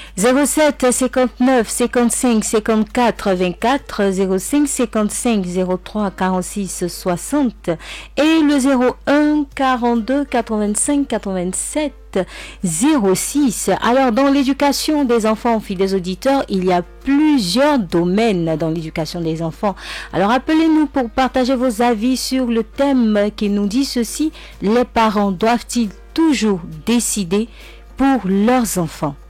07 59 55 54 24, 05 55 03 46 60 et le 01 42 85 87 06. Alors, dans l'éducation des enfants, fidèles auditeurs, il y a plusieurs domaines dans l'éducation des enfants. Alors, appelez-nous pour partager vos avis sur le thème qui nous dit ceci: les parents doivent-ils toujours décider pour leurs enfants?